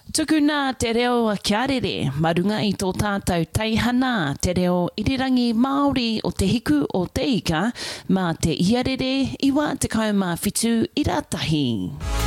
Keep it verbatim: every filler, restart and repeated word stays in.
Tukuna te reo a kiarere, marunga i tō tātou teihana, te reo irirangi Māori o te hiku o te ika, mā te iarere, iwa te kaumā whitu i rātahi.